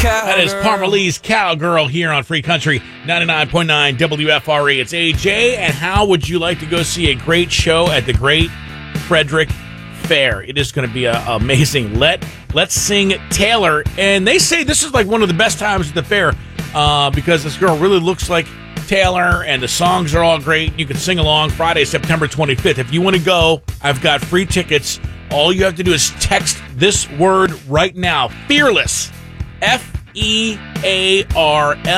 That is Parmalee's Cowgirl here on Free Country 99.9 WFRE. It's AJ, and how would you like to go see a great show at the Great Frederick Fair? It is going to be amazing. Let's Sing Taylor, and they say this is like one of the best times at the fair because this girl really looks like Taylor, and the songs are all great. You can sing along Friday, September 25th. If you want to go, I've got free tickets. All you have to do is text this word right now, Fearless, Fearless.